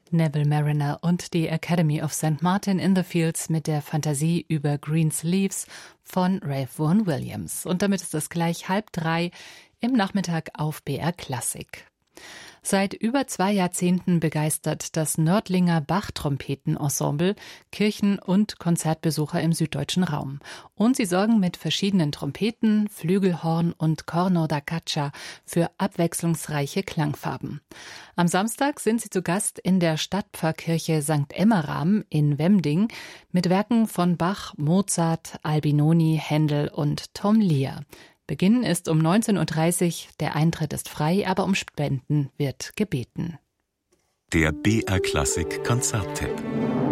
Neville Mariner und die Academy of St. Martin in the Fields mit der Fantasie über Greensleeves von Ralph Vaughan Williams. Und damit ist es gleich 2:30 im Nachmittag auf BR Klassik. Seit über 2 Jahrzehnten begeistert das Nördlinger Bach-Trompeten-Ensemble Kirchen- und Konzertbesucher im süddeutschen Raum. Und sie sorgen mit verschiedenen Trompeten, Flügelhorn und Corno da Caccia für abwechslungsreiche Klangfarben. Am Samstag sind sie zu Gast in der Stadtpfarrkirche St. Emmeram in Wemding mit Werken von Bach, Mozart, Albinoni, Händel und Tom Lear. Beginn ist um 19:30 Uhr, der Eintritt ist frei, aber um Spenden wird gebeten. Der BR Klassik Konzerttipp.